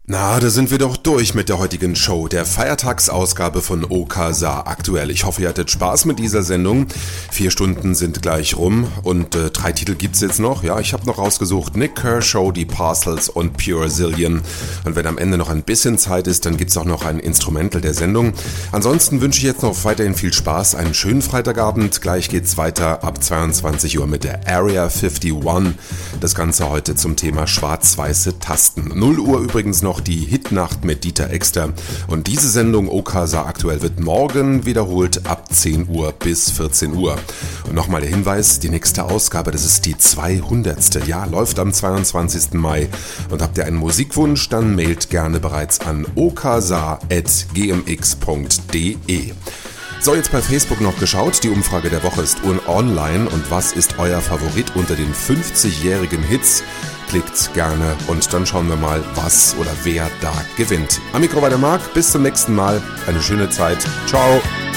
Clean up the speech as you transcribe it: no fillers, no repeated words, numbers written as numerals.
Na, da sind wir doch durch mit der heutigen Show, der Feiertagsausgabe von OKSA aktuell. Ich hoffe, ihr hattet Spaß mit dieser Sendung. 4 Stunden sind gleich rum und 3 Titel gibt's jetzt noch. Ja, ich habe noch rausgesucht Nick Kershaw, die Parcels und Pure Zillion. Und wenn am Ende noch ein bisschen Zeit ist, dann gibt's auch noch ein Instrumental der Sendung. Ansonsten wünsche ich jetzt noch weiterhin viel Spaß, einen schönen Freitagabend. Gleich geht's weiter ab 22 Uhr mit der Area 51. Das Ganze heute zum Thema schwarz-weiße Tasten. 0 Uhr übrigens noch die Hitnacht mit Dieter Exter. Und diese Sendung OKSA aktuell wird morgen wiederholt ab 10 Uhr bis 14 Uhr. Und nochmal der Hinweis, die nächste Ausgabe, das ist die 200. Ja, läuft am 22. Mai. Und habt ihr einen Musikwunsch, dann mailt gerne bereits an oksa@gmx.de. So, jetzt bei Facebook noch geschaut. Die Umfrage der Woche ist online. Und was ist euer Favorit unter den 50-jährigen Hits? Klickt gerne und dann schauen wir mal, was oder wer da gewinnt. Am Mikro war der Marc. Bis zum nächsten Mal. Eine schöne Zeit. Ciao.